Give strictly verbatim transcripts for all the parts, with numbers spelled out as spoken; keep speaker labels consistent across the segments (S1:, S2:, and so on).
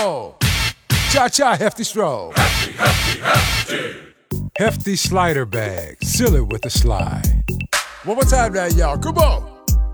S1: roll. Cha-cha, hefty stroll.
S2: Hefty, hefty, hefty.
S1: Hefty slider bag. Seal it with a slide. One more time now, y'all. Come on.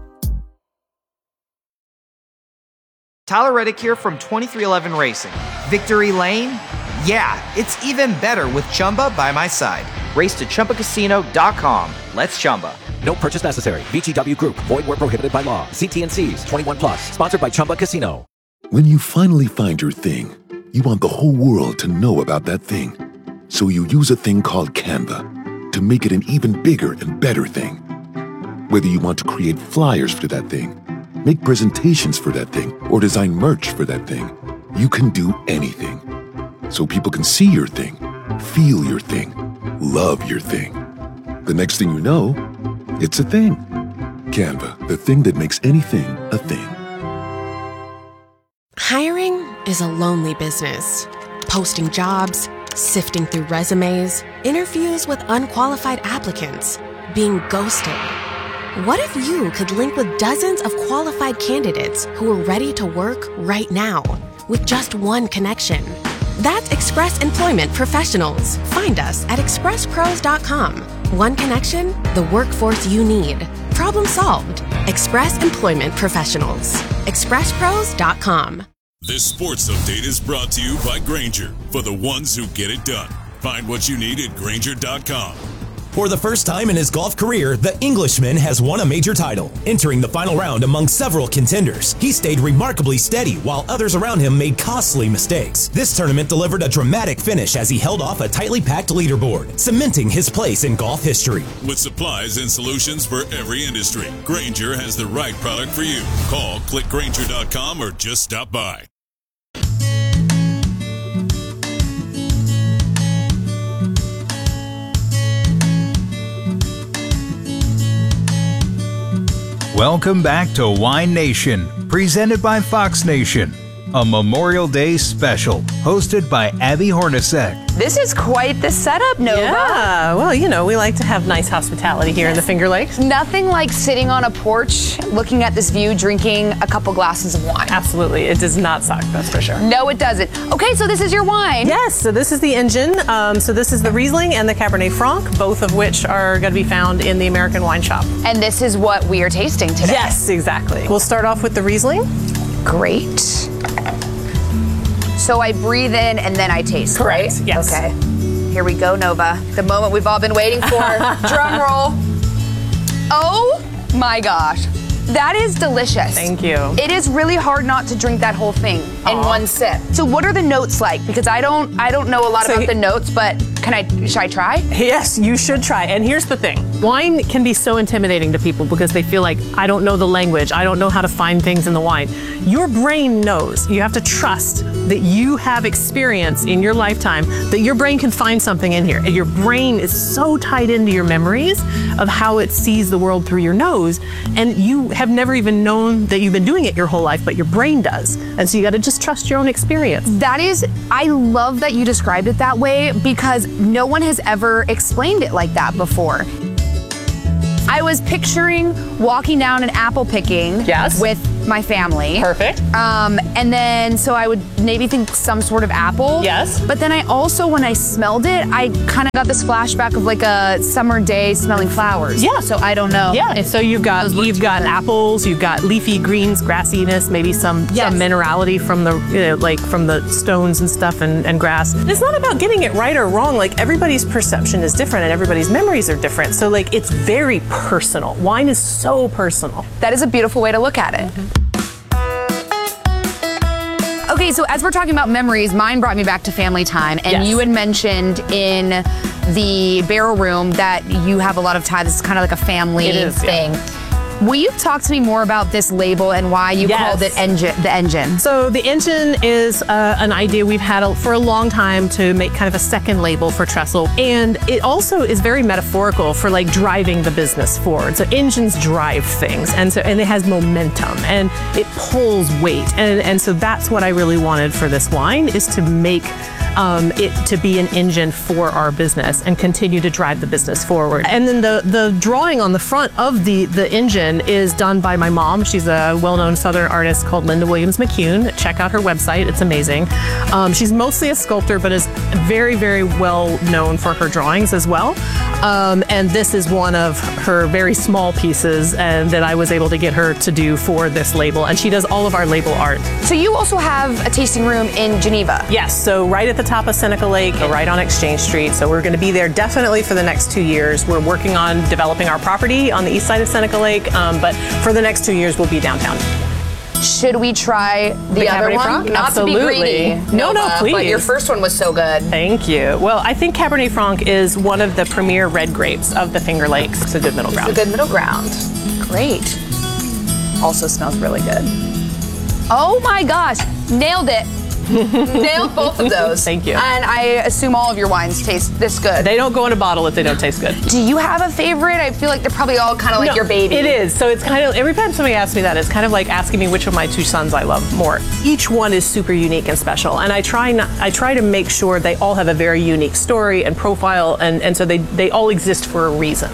S3: Tyler Reddick here from twenty-three eleven Racing. Victory Lane? Yeah, it's even better with Chumba by my side. Race to Chumba Casino dot com. Let's Chumba.
S4: No purchase necessary. V G W Group. Void where prohibited by law. See T N Cs. twenty-one plus. Sponsored by Chumba Casino.
S5: When you finally find your thing, you want the whole world to know about that thing. So you use a thing called Canva to make it an even bigger and better thing. Whether you want to create flyers for that thing, make presentations for that thing, or design merch for that thing, you can do anything. So people can see your thing, feel your thing, love your thing. The next thing you know, it's a thing. Canva, the thing that makes anything a thing.
S6: Hiring is a lonely business. Posting jobs, sifting through resumes, interviews with unqualified applicants, being ghosted. What if you could link with dozens of qualified candidates who are ready to work right now with just one connection? That's Express Employment Professionals. Find us at express pros dot com. One connection, the workforce you need. Problem solved. Express Employment Professionals. express pros dot com.
S2: This sports update is brought to you by Grainger, for the ones who get it done. Find what you need at Grainger dot com.
S7: For the first time in his golf career, the Englishman has won a major title. Entering the final round among several contenders, he stayed remarkably steady while others around him made costly mistakes. This tournament delivered a dramatic finish as he held off a tightly packed leaderboard, cementing his place in golf history.
S2: With supplies and solutions for every industry, Grainger has the right product for you. Call, click Grainger dot com, or just stop by.
S8: Welcome back to Wine Nation, presented by Fox Nation, a Memorial Day special, hosted by Abby Hornacek.
S9: This is quite the setup, Nova.
S10: Yeah, well, you know, we like to have nice hospitality here yes. in the Finger Lakes.
S9: Nothing like sitting on a porch, looking at this view, drinking a couple glasses of wine.
S10: Absolutely. It does not suck, that's for sure.
S9: No, it doesn't. Okay, so this is your wine.
S10: Yes, so this is the engine. Um, so this is the Riesling and the Cabernet Franc, both of which are going to be found in the American Wine Shop.
S9: And this is what we are tasting today.
S10: Yes, exactly. We'll start off with the Riesling.
S9: Great. So I breathe in and then I taste,
S10: Correct,
S9: right?
S10: Yes.
S9: Okay. Here we go, Nova. The moment we've all been waiting for. Drum roll. Oh my gosh. That is delicious.
S10: Thank you.
S9: It is really hard not to drink that whole thing Aww. in one sip. So what are the notes like? Because I don't I don't know a lot so about he, the notes, but can I should I try?
S10: Yes, you should try. And here's the thing. Wine can be so intimidating to people because they feel like, I don't know the language. I don't know how to find things in the wine. Your brain knows. You have to trust that you have experience in your lifetime, that your brain can find something in here. And your brain is so tied into your memories of how it sees the world through your nose. And you have never even known that you've been doing it your whole life, but your brain does. And so you got to just trust your own experience.
S9: That is, I love that you described it that way because no one has ever explained it like that before. I was picturing walking down and apple picking
S10: yes.
S9: with my family.
S10: Perfect.
S9: Um, and then, so I would maybe think some sort of apple.
S10: Yes.
S9: But then I also, when I smelled it, I kind of got this flashback of like a summer day smelling flowers.
S10: Yeah.
S9: So I don't know.
S10: Yeah. So you've got you've got apples, you've got leafy greens, grassiness, maybe some, yes. some minerality from the you know, like from the stones and stuff and, and grass. It's not about getting it right or wrong. Like everybody's perception is different and everybody's memories are different. So like it's very personal. Wine is so personal.
S9: That is a beautiful way to look at it. Mm-hmm. Okay, so as we're talking about memories, mine brought me back to family time. And
S10: yes.
S9: you had mentioned in the barrel room that you have a lot of time. This is kind of like a family
S10: it is,
S9: thing.
S10: Yeah.
S9: Will you talk to me more about this label and why you
S10: yes.
S9: called it engine, the engine?
S10: So the engine is uh, an idea we've had a, for a long time to make kind of a second label for Trestle. And it also is very metaphorical for like driving the business forward. So engines drive things and so and it has momentum and it pulls weight. And, and so that's what I really wanted for this wine is to make um, it to be an engine for our business and continue to drive the business forward. And then the, the drawing on the front of the, the engine is done by my mom. She's a well-known Southern artist called Linda Williams McCune. Check out her website. It's amazing. Um, she's mostly a sculptor, but is very, very well known for her drawings as well. Um, and this is one of her very small pieces and that I was able to get her to do for this label. And she does all of our label art.
S9: So you also have a tasting room in Geneva?
S10: Yes, so right at the top of Seneca Lake, right on Exchange Street. So we're going to be there definitely for the next two years. We're working on developing our property on the east side of Seneca Lake, um, but for the next two years, we'll be downtown.
S9: Should we try the,
S10: The
S9: other
S10: Cabernet
S9: one?
S10: Franc?
S9: Not
S10: Absolutely.
S9: to be greedy,
S10: No, no,
S9: Nova,
S10: please.
S9: But your first one was so good.
S10: Thank you. Well, I think Cabernet Franc is one of the premier red grapes of the Finger Lakes. It's a good middle ground.
S9: It's a good middle ground. Great.
S10: Also smells really good.
S9: Oh my gosh, nailed it. Nailed both of those.
S10: Thank you.
S9: And I assume all of your wines taste this good.
S10: They don't go in a bottle if they don't taste good.
S9: Do you have a favorite? I feel like they're probably all kind of like
S10: No,
S9: your baby.
S10: It is. So it's kind of, every time somebody asks me that, it's kind of like asking me which of my two sons I love more. Each one is super unique and special. And I try not, I try to make sure they all have a very unique story and profile. And, and so they, they all exist for a reason.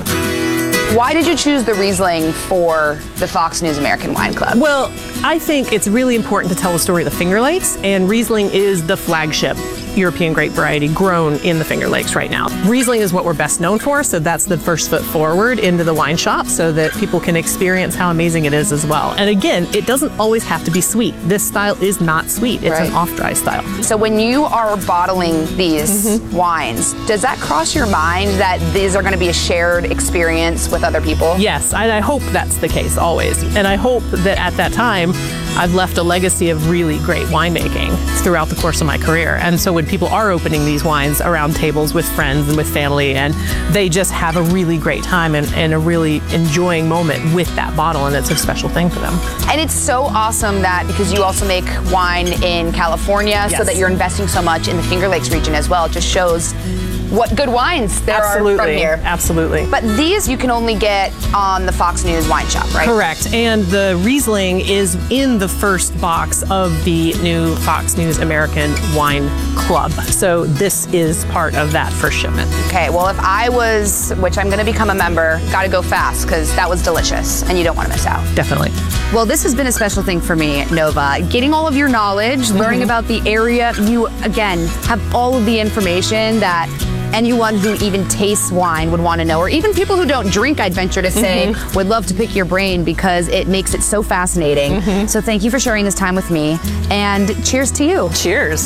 S9: Why did you choose the Riesling for the Fox News American Wine Club?
S10: Well, I think it's really important to tell the story of the Finger Lakes, and Riesling is the flagship European grape variety grown in the Finger Lakes right now. Riesling is what we're best known for, so that's the first foot forward into the wine shop so that people can experience how amazing it is as well. And again, it doesn't always have to be sweet. This style is not sweet. It's
S9: Right.
S10: an off-dry style.
S9: So when you are bottling these
S10: Mm-hmm.
S9: wines, does that cross your mind that these are going to be a shared experience with other people?
S10: Yes, and I hope that's the case always. And I hope that at that time, I've left a legacy of really great winemaking throughout the course of my career. And so when people are opening these wines around tables with friends and with family, and they just have a really great time and, and a really enjoying moment with that bottle, and it's a special thing for them.
S9: And it's so awesome that because you also make wine in California, so
S10: Yes.
S9: that you're investing so much in the Finger Lakes region as well. It just shows what good wines there
S10: Absolutely.
S9: are from here.
S10: Absolutely.
S9: But these you can only get on the Fox News Wine Shop, right?
S10: Correct. And the Riesling is in the first box of the new Fox News American Wine Club. So this is part of that first shipment.
S9: Okay, well, if I was, which I'm going to become a member, got to go fast because that was delicious and you don't want to miss out.
S10: Definitely.
S9: Well, this has been a special thing for me, Nova. Getting all of your knowledge,
S10: Mm-hmm.
S9: learning about the area. You, again, have all of the information that anyone who even tastes wine would want to know, or even people who don't drink, I'd venture to say,
S10: Mm-hmm.
S9: would love to pick your brain because it makes it so fascinating.
S10: Mm-hmm.
S9: So thank you for sharing this time with me, and cheers to you.
S10: Cheers.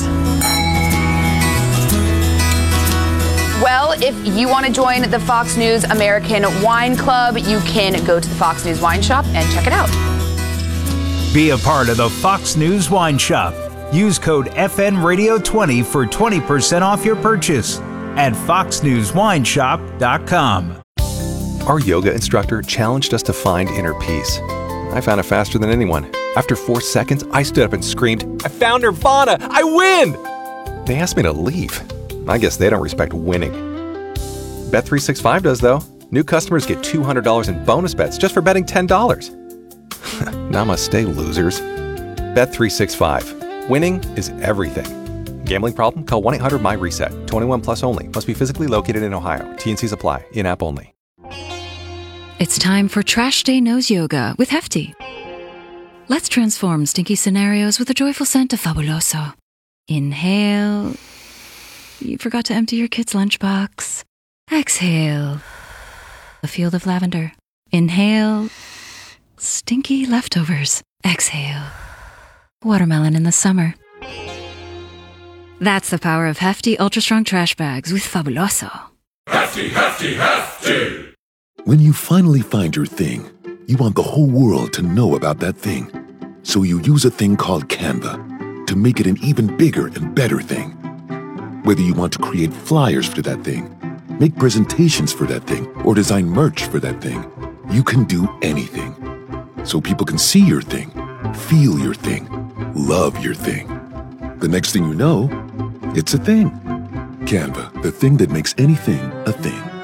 S9: Well, if you want to join the Fox News American Wine Club, you can go to the Fox News Wine Shop and check it out.
S8: Be a part of the Fox News Wine Shop. Use code F N radio twenty for twenty percent off your purchase at fox news wine shop dot com.
S11: Our yoga instructor challenged us to find inner peace. I found it faster than anyone. After four seconds, I stood up and screamed, "I found Nirvana! I win!" They asked me to leave. I guess they don't respect winning. Bet three sixty-five does, though. New customers get two hundred dollars in bonus bets just for betting ten dollars. Namaste, losers. Bet three sixty-five. Winning is everything. Gambling problem? Call one eight hundred M Y reset. twenty-one plus only. Must be physically located in Ohio. T and Cs apply. In-app only.
S12: It's time for Trash Day Nose Yoga with Hefty. Let's transform stinky scenarios with a joyful scent of Fabuloso. Inhale. You forgot to empty your kid's lunchbox. Exhale. A field of lavender. Inhale. Stinky leftovers. Exhale. Watermelon in the summer. That's the power of Hefty Ultra Strong Trash Bags with Fabuloso.
S5: Hefty, hefty, hefty! When you finally find your thing, you want the whole world to know about that thing. So you use a thing called Canva to make it an even bigger and better thing. Whether you want to create flyers for that thing, make presentations for that thing, or design merch for that thing, you can do anything. So people can see your thing, feel your thing, love your thing. The next thing you know, it's a thing. Canva, the thing that makes anything a thing.